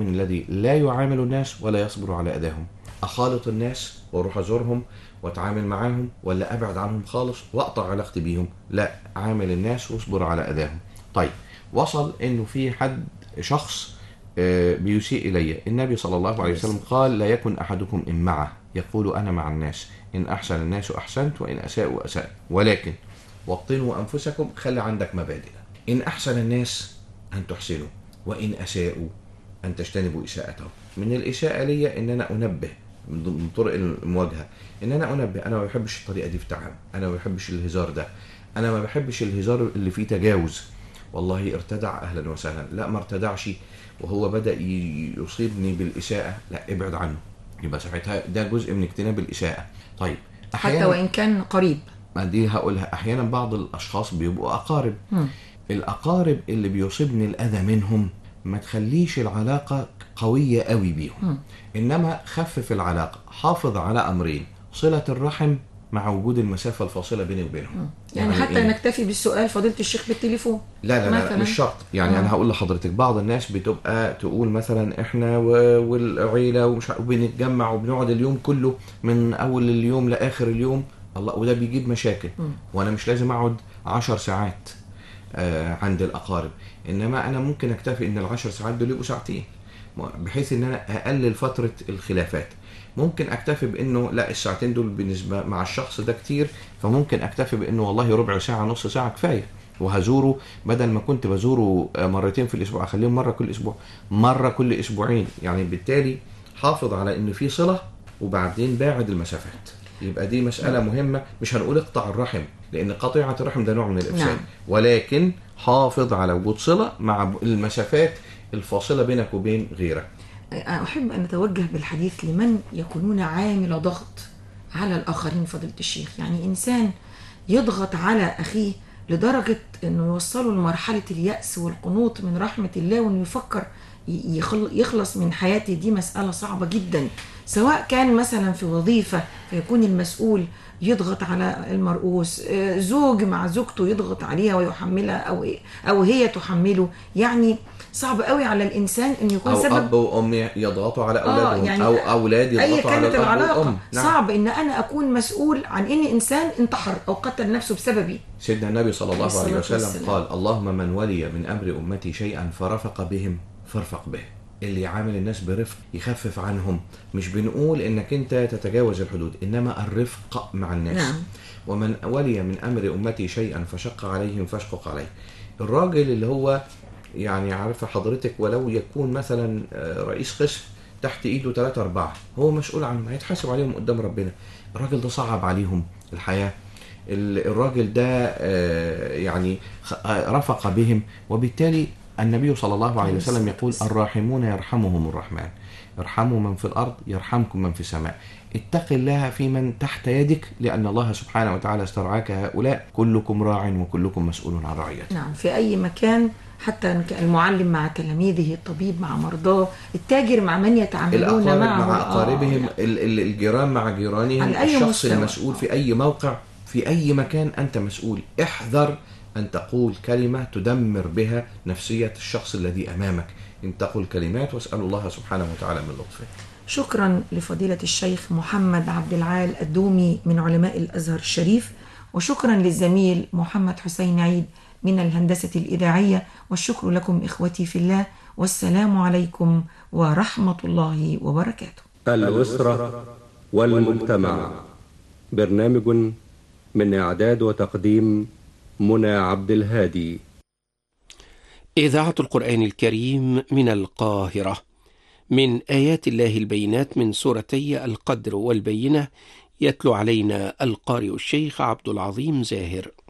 المؤمن الذي لا يعامل الناس ولا يصبر على أذاهم. أخالط الناس وأروح أزورهم وأتعامل معاهم، ولا أبعد عنهم خالص وأقطع علاقتي بيهم؟ لا، عامل الناس واصبر على أذاهم. طيب، وصل إنه في حد شخص بيسيء إلي. النبي صلى الله عليه وسلم قال: لا يكن أحدكم إمعة يقول أنا مع الناس، إن أحسن الناس أحسنت وإن أساءوا أسأت، ولكن وطنوا أنفسكم، خلي عندك مبادئ. إن أحسن الناس أن تحسنوا، وإن أساءوا أن تجتنبوا إساءتهم. من الإساءة لي إن أنا أنبه من طرق المواجهة، إن أنا أنبه أنا ما بحبش الطريقة دي في التعامل، أنا ما بحبش الهزار ده، أنا ما بحبش الهزار اللي فيه تجاوز. والله ارتدع، أهلا وسهلا. لا، ما ارتدعش وهو بدأ يصيبني بالإساءة، لا، ابعد عنه. يبقى ساعتها ده جزء من اجتناب الإساءة. طيب، حتى وإن كان قريب. ما دي هقولها، أحيانا بعض الأشخاص بيبقوا أقارب. الأقارب اللي بيصيبني الأذى منهم ما تخليش العلاقة قوية قوي بيهم، إنما خفف العلاقة. حافظ على أمرين: صلة الرحم مع وجود المسافة الفاصلة بيني وبينهم. يعني حتى إيه؟ نكتفي بالسؤال فضيلة الشيخ بالتليفون؟ لا مش شرط. يعني أنا هقول لحضرتك، بعض الناس بتبقى تقول مثلا إحنا والعيلة وبنتجمع وبنقعد اليوم كله من أول اليوم لآخر اليوم، الله، وده بيجيب مشاكل. وأنا مش لازم أقعد 10 ساعات عند الأقارب، إنما أنا ممكن أكتفي إن 10 ساعات دول يبقوا ساعتين، بحيث إن أنا أقلل فترة الخلافات. ممكن أكتفي بإنه لا، الساعتين دول بالنسبة مع الشخص ده كتير، فممكن أكتفي بإنه والله ربع ساعة نص ساعة كفاية، وهزوره بدل ما كنت بزوره مرتين في الأسبوع أخليهم مرة كل أسبوع، مرة كل أسبوعين. يعني بالتالي حافظ على إنه في صلة، وبعدين باعد المسافات. يبقى دي مسألة مهمة. مش هنقول اقطع الرحم، لأن قطيعة الرحم ده نوع من الإفساد، ولكن حافظ على وجود صلة مع المسافات الفاصلة بينك وبين غيرك. أحب أن أتوجه بالحديث لمن يكونون عامل ضغط على الآخرين فضيلة الشيخ. يعني إنسان يضغط على أخيه لدرجة أنه يوصله لمرحلة اليأس والقنوط من رحمة الله، وأنه يفكر يخلص من حياته. دي مسألة صعبة جدا، سواء كان مثلا في وظيفة فيكون المسؤول يضغط على المرؤوس، زوج مع زوجته يضغط عليها ويحملها، أو هي تحمله. يعني صعب قوي على الإنسان أن يكون أو سبب أب وأم يضغطوا على أولادهم، يعني أو أولاد يضغطوا على الأب والأم. نعم. صعب أن أنا أكون مسؤول عن أن إنسان انتحر أو قتل نفسه بسببي. سيدنا النبي صلى الله عليه وسلم قال: اللهم من ولي من أمر أمتي شيئا فرفق بهم فارفق به. اللي يعامل الناس برفق، يخفف عنهم. مش بنقول إنك أنت تتجاوز الحدود، إنما الرفق مع الناس. نعم. ومن ولي من أمر أمتي شيئا فشق عليهم فاشقق عليه. الراجل اللي هو يعني عارفة حضرتك، ولو يكون مثلا رئيس قسم تحت ايده 3-4، هو مسؤول عنهم، هيتحاسب عليهم قدام ربنا. الراجل ده صعب عليهم الحياة، الراجل ده يعني رفق بهم. وبالتالي النبي صلى الله عليه وسلم يقول: الراحمون يرحمهم الرحمن، ارحموا من في الأرض يرحمكم من في السماء. اتق الله في من تحت يدك، لأن الله سبحانه وتعالى استرعاك هؤلاء، كلكم راع وكلكم مسؤول عن رعيته. نعم، في أي مكان، حتى المعلم مع تلاميذه، الطبيب مع مرضاه، التاجر مع من يتعاملون معه، مع أقاربهم، الجيران مع جيرانهم، الشخص المسؤول في أي موقع، في أي مكان أنت مسؤول. احذر أن تقول كلمة تدمر بها نفسية الشخص الذي أمامك. إن تقول كلمات، واسأل الله سبحانه وتعالى من لطفه. شكرا لفضيلة الشيخ محمد عبد العال الدومي من علماء الأزهر الشريف، وشكرا للزميل محمد حسين عيد من الهندسة الإذاعية. والشكر لكم إخوتي في الله، والسلام عليكم ورحمة الله وبركاته. الأسرة والمجتمع، برنامج من إعداد وتقديم منى عبد الهادي. إذاعة القرآن الكريم من القاهرة. من آيات الله البينات من سورتي القدر والبينة، يتلو علينا القارئ الشيخ عبد العظيم زاهر.